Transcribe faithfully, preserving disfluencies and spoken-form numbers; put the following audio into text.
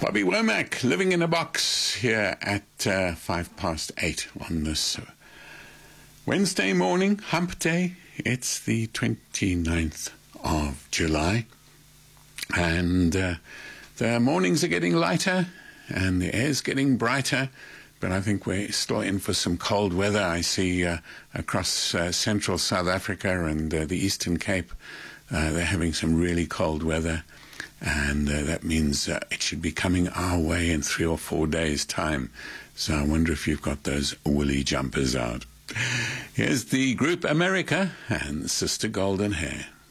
Bobby Womack, living in a box here at uh, five past eight on this Wednesday morning, hump day. It's the twenty-ninth of July, and uh, the mornings are getting lighter and the air's getting brighter, but I think we're still in for some cold weather. I see uh, across uh, central South Africa and uh, the Eastern Cape, uh, they're having some really cold weather. And uh, that means uh, it should be coming our way in three or four days' time. So I wonder if you've got those woolly jumpers out. Here's the group America and Sister Golden Hair.